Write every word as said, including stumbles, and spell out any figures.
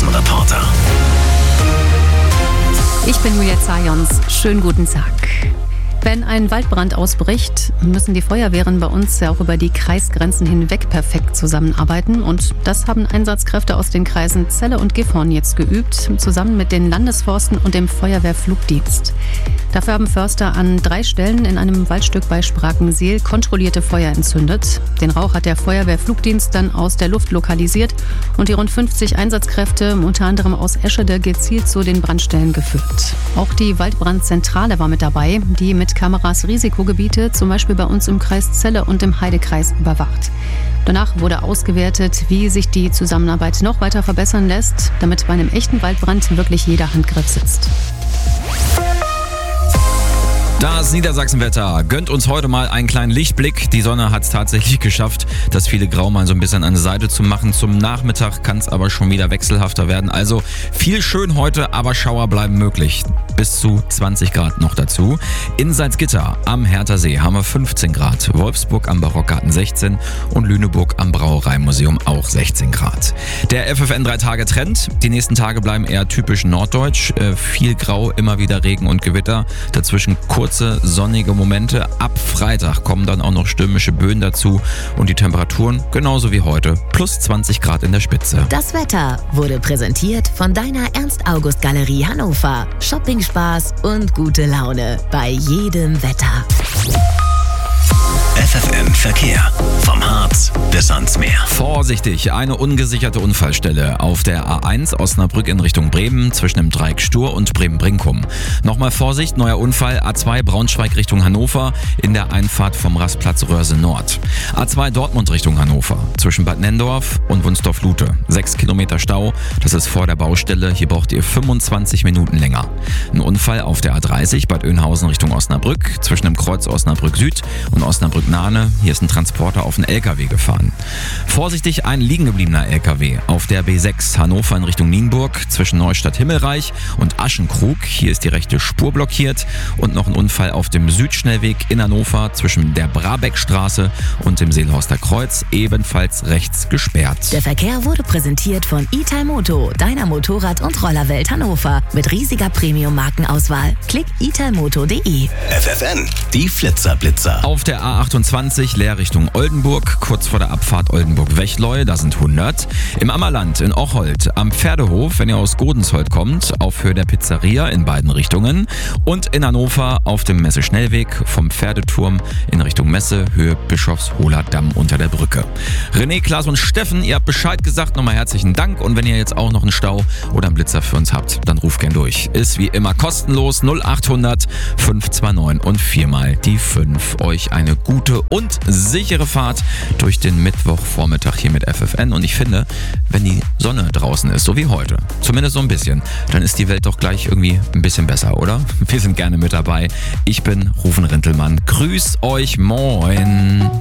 Straßenreporter. Ich bin Julia Zajons. Schönen guten Tag. Wenn ein Waldbrand ausbricht, müssen die Feuerwehren bei uns ja auch über die Kreisgrenzen hinweg perfekt zusammenarbeiten. Und das haben Einsatzkräfte aus den Kreisen Celle und Gifhorn jetzt geübt, zusammen mit den Landesforsten und dem Feuerwehrflugdienst. Dafür haben Förster an drei Stellen in einem Waldstück bei Sprakenseel kontrollierte Feuer entzündet. Den Rauch hat der Feuerwehrflugdienst dann aus der Luft lokalisiert und die rund fünfzig Einsatzkräfte, unter anderem aus Eschede, gezielt zu den Brandstellen geführt. Auch die Waldbrandzentrale war mit dabei, die mit Kameras Risikogebiete, zum Beispiel bei uns im Kreis Celle und im Heidekreis, überwacht. Danach wurde ausgewertet, wie sich die Zusammenarbeit noch weiter verbessern lässt, damit bei einem echten Waldbrand wirklich jeder Handgriff sitzt. Das Niedersachsenwetter gönnt uns heute mal einen kleinen Lichtblick. Die Sonne hat es tatsächlich geschafft, das viele Grau mal so ein bisschen an die Seite zu machen. Zum Nachmittag kann es aber schon wieder wechselhafter werden. Also viel schön heute, aber Schauer bleiben möglich. Bis zu zwanzig Grad noch dazu. In Salzgitter am Herthasee haben wir fünfzehn Grad. Wolfsburg am Barockgarten sechzehn und Lüneburg am Brauereimuseum auch sechzehn Grad. Der F F N drei Tage Trend. Die nächsten Tage bleiben eher typisch norddeutsch. Äh, viel Grau, immer wieder Regen und Gewitter. Dazwischen kurze sonnige Momente. Ab Freitag kommen dann auch noch stürmische Böen dazu und die Temperaturen genauso wie heute. Plus zwanzig Grad in der Spitze. Das Wetter wurde präsentiert von deiner Ernst-August-Galerie Hannover. Shopping-Spaß und gute Laune bei jedem Wetter. F F N Verkehr. Vom Harz bis ans Meer. Vorsichtig, eine ungesicherte Unfallstelle auf der A eins Osnabrück in Richtung Bremen zwischen dem Dreieck Stur und Bremen-Brinkum. Nochmal Vorsicht, neuer Unfall, A zwei Braunschweig Richtung Hannover in der Einfahrt vom Rastplatz Röhrse Nord. A zwei Dortmund Richtung Hannover zwischen Bad Nenndorf und Wunsdorf-Lute. Sechs Kilometer Stau, das ist vor der Baustelle, hier braucht ihr fünfundzwanzig Minuten länger. Ein Unfall auf der A dreißig Bad Oeynhausen Richtung Osnabrück zwischen dem Kreuz Osnabrück Süd und Osnabrück-Nahne. Hier ist ein Transporter auf einen L K W gefahren. Vorsichtig, ein liegen gebliebener L K W auf der B sechs Hannover in Richtung Nienburg zwischen Neustadt-Himmelreich und Aschenkrug. Hier ist die rechte Spur blockiert und noch ein Unfall auf dem Südschnellweg in Hannover zwischen der Brabeckstraße und dem Seelhorster Kreuz, ebenfalls rechts gesperrt. Der Verkehr wurde präsentiert von Italmoto, deiner Motorrad- und Rollerwelt Hannover mit riesiger Premium-Markenauswahl. Klick italmoto punkt de. F F N, die Flitzerblitzer. Auf der A achtundzwanzig leer Richtung Oldenburg, kurz vor der Abfahrt Oldenburg-Wechleu, da sind hundert. Im Ammerland in Ocholt am Pferdehof, wenn ihr aus Godensholt kommt, auf Höhe der Pizzeria in beiden Richtungen. Und in Hannover auf dem Messe-Schnellweg vom Pferdeturm in Richtung Messe, Höhe Bischofshohler Damm unter der Brücke. René, Klaas und Steffen, ihr habt Bescheid gesagt, nochmal herzlichen Dank. Und wenn ihr jetzt auch noch einen Stau oder einen Blitzer für uns habt, dann ruft gern durch. Ist wie immer kostenlos null achthundert fünf zwei neun und viermal die fünf. Euch eine gute und sichere Fahrt durch den Mittwochvormittag hier mit F F N. Und ich finde, wenn die Sonne draußen ist, so wie heute, zumindest so ein bisschen, dann ist die Welt doch gleich irgendwie ein bisschen besser, oder? Wir sind gerne mit dabei. Ich bin Rufen Rintelmann. Grüß euch, moin.